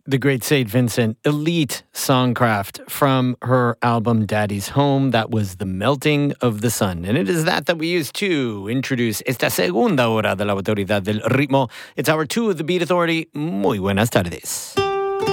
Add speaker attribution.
Speaker 1: The great St. Vincent, elite songcraft from her album Daddy's Home. That was The Melting of the Sun. And it is that we use to introduce esta segunda hora de la autoridad del ritmo. It's hour two of the Beat Authority. Muy buenas tardes.